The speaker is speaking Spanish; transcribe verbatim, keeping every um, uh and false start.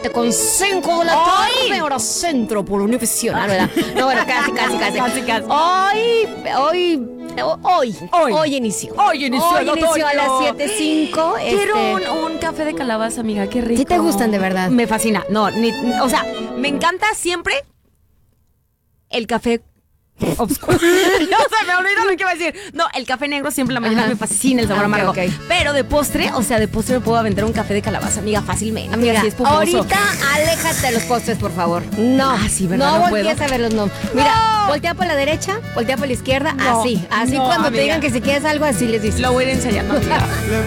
siete con cinco de la tarde, hora centro por Univision, ¿verdad? No, bueno, casi, casi, casi. Casi, casi. Hoy, hoy, hoy, Hoy. hoy inició. Hoy inició Hoy el inició otoño. a las siete cinco. Quiero este, un, un café de calabaza, amiga, qué rico. ¿Sí te gustan de verdad? Me fascina. No, ni, o sea, me encanta siempre el café oscuro. No sé, me olvidó lo que iba a decir. No, el café negro siempre en la mañana Ajá. me fascina el sabor Ah, ok, amargo. ok. Pero de postre, o sea, de postre me puedo aventar un café de calabaza, amiga, fácilmente. Amiga, así espumoso. ahorita aléjate de los postres, por favor. No, Ah, sí, ¿verdad? no No voltees puedo. a verlos, no. Mira, No. voltea por la derecha, voltea por la izquierda, No, así. Así no, cuando amiga. te digan que si quieres algo, así les dices. Lo voy a ir ensayando, amiga.